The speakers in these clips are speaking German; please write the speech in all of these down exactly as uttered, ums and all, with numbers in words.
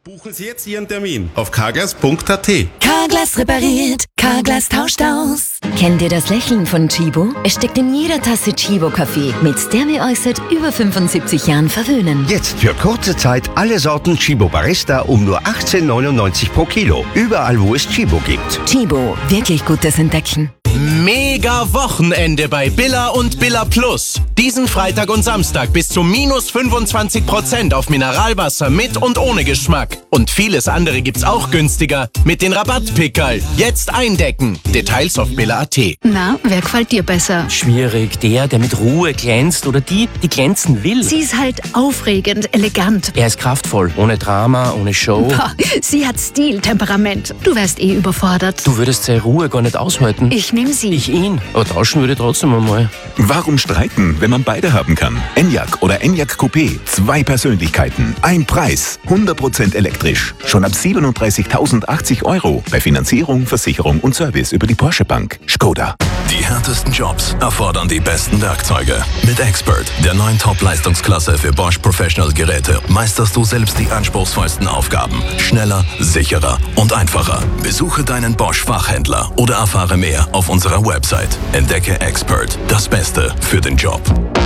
Buchen Sie jetzt Ihren Termin auf carglass punkt a t. Carglass repariert, Carglass tauscht aus. Kennt ihr das Lächeln von Chibo? Es steckt in jeder Tasse Chibo-Kaffee, mit der wir euch seit über fünfundsiebzig Jahren verwöhnen. Jetzt für kurze Zeit alle Sorten Chibo Barista um nur achtzehn neunundneunzig pro Kilo. Überall, wo es Chibo gibt. Chibo, wirklich gutes Entdecken. Mega Wochenende bei Billa und Billa Plus. Diesen Freitag und Samstag bis zu minus fünfundzwanzig Prozent auf Mineralwasser mit und ohne Geschmack. Und vieles andere gibt's auch günstiger mit den Rabattpickerl. Jetzt eindecken. Details auf billa punkt a t. Na, wer gefällt dir besser? Schwierig. Der, der mit Ruhe glänzt oder die, die glänzen will. Sie ist halt aufregend, elegant. Er ist kraftvoll. Ohne Drama, ohne Show. Boah, sie hat Stil, Temperament. Du wärst eh überfordert. Du würdest seine Ruhe gar nicht aushalten. Ich nehm sie. Ich ihn. Aber tauschen würde ich trotzdem einmal. Warum streiten, wenn man beide haben kann? Enyaq oder Enyaq Coupé. Zwei Persönlichkeiten. Ein Preis. hundert Prozent elektrisch. Schon ab siebenunddreißigtausendachtzig Euro. Bei Finanzierung, Versicherung und Service über die Porsche Bank. Skoda. Die härtesten Jobs erfordern die besten Werkzeuge. Mit Expert, der neuen Top-Leistungsklasse für Bosch Professional Geräte, meisterst du selbst die anspruchsvollsten Aufgaben. Schneller, sicherer und einfacher. Besuche deinen Bosch-Fachhändler oder erfahre mehr auf unserer Website. Entdecke Expert, das Beste für den Job.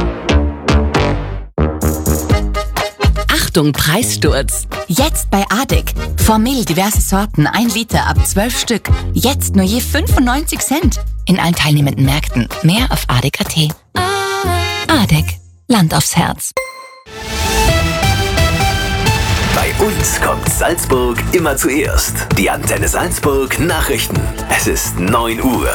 Achtung, Preissturz. Jetzt bei Adek. Formel diverse Sorten, ein Liter ab zwölf Stück. Jetzt nur je fünfundneunzig Cent. In allen teilnehmenden Märkten. Mehr auf adek punkt a t. Adek. Land aufs Herz. Bei uns kommt Salzburg immer zuerst. Die Antenne Salzburg Nachrichten. Es ist neun Uhr.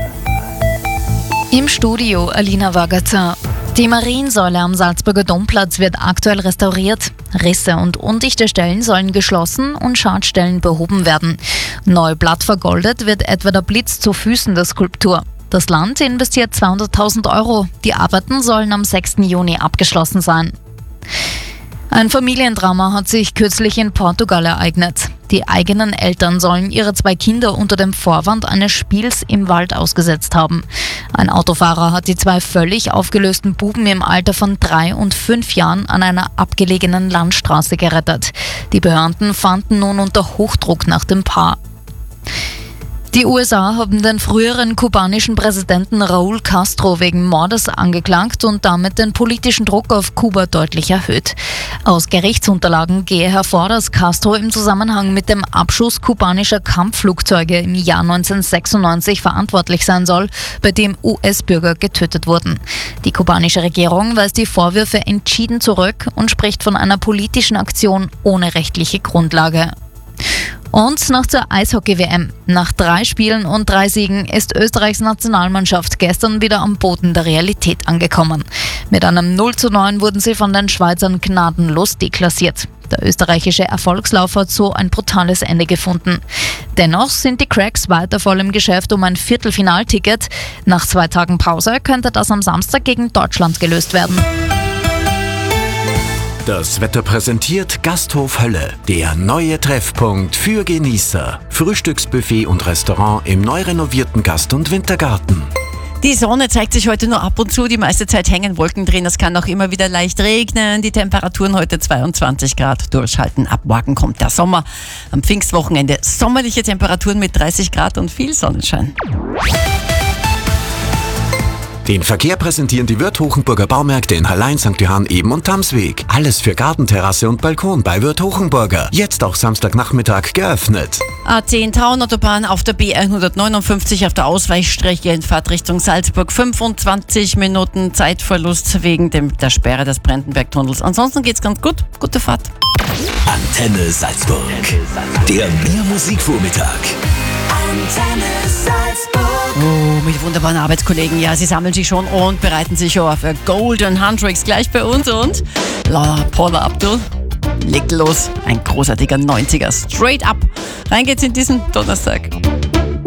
Im Studio Alina Wagazer. Die Mariensäule am Salzburger Domplatz wird aktuell restauriert. Risse und undichte Stellen sollen geschlossen und Schadstellen behoben werden. Neu blatt vergoldet wird etwa der Blitz zu Füßen der Skulptur. Das Land investiert zweihunderttausend Euro. Die Arbeiten sollen am sechsten Juni abgeschlossen sein. Ein Familiendrama hat sich kürzlich in Portugal ereignet. Die eigenen Eltern sollen ihre zwei Kinder unter dem Vorwand eines Spiels im Wald ausgesetzt haben. Ein Autofahrer hat die zwei völlig aufgelösten Buben im Alter von drei und fünf Jahren an einer abgelegenen Landstraße gerettet. Die Behörden fanden nun unter Hochdruck nach dem Paar. Die U S A haben den früheren kubanischen Präsidenten Raúl Castro wegen Mordes angeklagt und damit den politischen Druck auf Kuba deutlich erhöht. Aus Gerichtsunterlagen gehe hervor, dass Castro im Zusammenhang mit dem Abschuss kubanischer Kampfflugzeuge im Jahr neunzehnhundertsechsundneunzig verantwortlich sein soll, bei dem U S-Bürger getötet wurden. Die kubanische Regierung weist die Vorwürfe entschieden zurück und spricht von einer politischen Aktion ohne rechtliche Grundlage. Und noch zur Eishockey-W M. Nach drei Spielen und drei Siegen ist Österreichs Nationalmannschaft gestern wieder am Boden der Realität angekommen. Mit einem null zu neun wurden sie von den Schweizern gnadenlos deklassiert. Der österreichische Erfolgslauf hat so ein brutales Ende gefunden. Dennoch sind die Cracks weiter voll im Geschäft um ein Viertelfinalticket. Nach zwei Tagen Pause könnte das am Samstag gegen Deutschland gelöst werden. Das Wetter präsentiert Gasthof Hölle, der neue Treffpunkt für Genießer. Frühstücksbuffet und Restaurant im neu renovierten Gast- und Wintergarten. Die Sonne zeigt sich heute nur ab und zu, die meiste Zeit hängen Wolken drin. Es kann auch immer wieder leicht regnen. Die Temperaturen heute zweiundzwanzig Grad. Durchhalten, ab morgen kommt der Sommer. Am Pfingstwochenende sommerliche Temperaturen mit dreißig Grad und viel Sonnenschein. Den Verkehr präsentieren die Würth Hochenburger Baumärkte in Hallein, Sankt Johann, Eben und Tamsweg. Alles für Gartenterrasse und Balkon bei Würth Hochenburger. Jetzt auch Samstagnachmittag geöffnet. A zehn Tauernautobahn auf der B hundertneunundfünfzig auf der Ausweichstrecke in Fahrtrichtung Salzburg. fünfundzwanzig Minuten Zeitverlust wegen dem, der Sperre des Brandenbergtunnels. Ansonsten geht's ganz gut. Gute Fahrt. Antenne Salzburg. Der Mehr-Musik-Vormittag. Antenne Salzburg. Oh, mit wunderbaren Arbeitskollegen. Ja, sie sammeln sich schon und bereiten sich schon auf Golden Hundreds gleich bei uns. Und La Paula Abdul legt los. Ein großartiger neunziger. Straight up. Rein geht's in diesen Donnerstag.